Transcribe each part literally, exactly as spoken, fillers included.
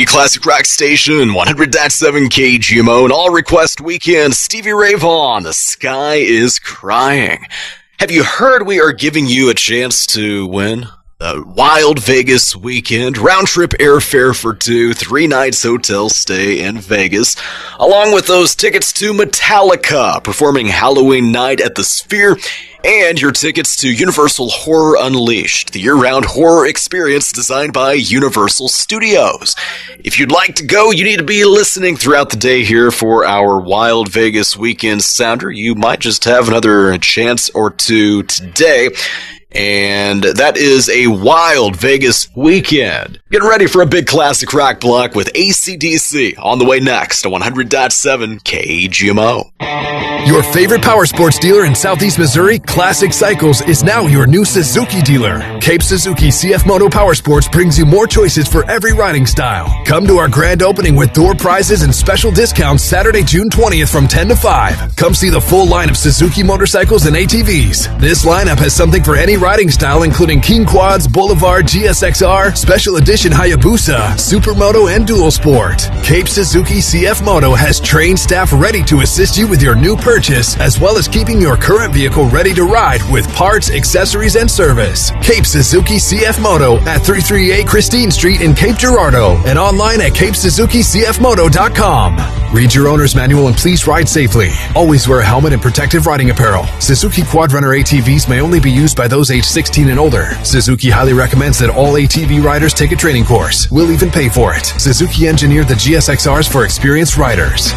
The Classic Rock Station, one hundred point seven K G M O, and All Request Weekend, Stevie Ray Vaughan, The Sky is Crying. Have you heard we are giving you a chance to win the Wild Vegas Weekend, round-trip airfare for two, three nights hotel stay in Vegas, along with those tickets to Metallica performing Halloween night at the Sphere, and your tickets to Universal Horror Unleashed, the year-round horror experience designed by Universal Studios. If you'd like to go, you need to be listening throughout the day here for our Wild Vegas Weekend Sounder. You might just have another chance or two today. And that is a Wild Vegas Weekend. Get ready for a big classic rock block with A C D C on the way next on one hundred point seven K G M O. Your favorite power sports dealer in Southeast Missouri, Classic Cycles, is now your new Suzuki dealer. Cape Suzuki C F Moto Power Sports brings you more choices for every riding style. Come to our grand opening with door prizes and special discounts Saturday, June twentieth from ten to five. Come see the full line of Suzuki motorcycles and A T Vs. This lineup has something for any riding style, including King Quads, Boulevard, G S X R, Special Edition Hayabusa, Supermoto, and Dual Sport. Cape Suzuki C F Moto has trained staff ready to assist you with your new purchase, as well as keeping your current vehicle ready to ride with parts, accessories, and service. Cape Suzuki C F Moto at three thirty-eight Christine Street in Cape Girardeau and online at cape suzuki c f moto dot com. Read your owner's manual and please ride safely. Always wear a helmet and protective riding apparel. Suzuki Quadrunner A T Vs may only be used by those age sixteen and older. Suzuki highly recommends that all A T V riders take a training course. We'll even pay for it. Suzuki engineered the G S X Rs for experienced riders.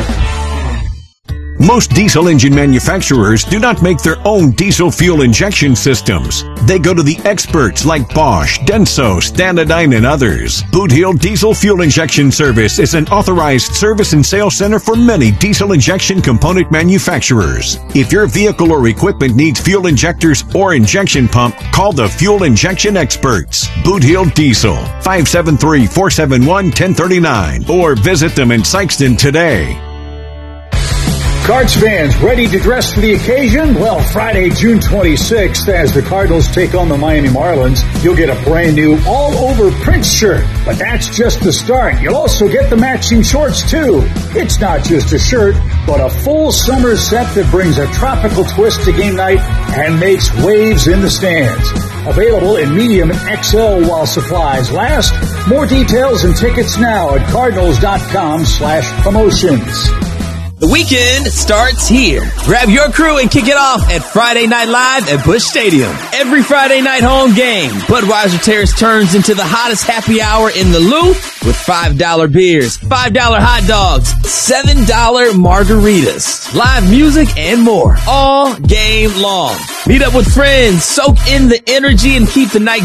Most diesel engine manufacturers do not make their own diesel fuel injection systems. They go to the experts like Bosch, Denso, Stanadyne, and others. Boot Hill Diesel Fuel Injection Service is an authorized service and sales center for many diesel injection component manufacturers. If your vehicle or equipment needs fuel injectors or injection pump, call the Fuel Injection Experts. Boot Hill Diesel, five seven three, four seven one, one zero three nine, or visit them in Sikeston today. Cards fans ready to dress for the occasion? Well, Friday, June twenty-sixth, as the Cardinals take on the Miami Marlins, you'll get a brand new all-over Prince shirt. But that's just the start. You'll also get the matching shorts, too. It's not just a shirt, but a full summer set that brings a tropical twist to game night and makes waves in the stands. Available in medium and X L while supplies last. More details and tickets now at cardinals.com slash promotions. The weekend starts here. Grab your crew and kick it off at Friday Night Live at Busch Stadium. Every Friday night home game, Budweiser Terrace turns into the hottest happy hour in the Loop with five dollar beers, five dollar hot dogs, seven dollar margaritas, live music, and more all game long. Meet up with friends, soak in the energy, and keep the night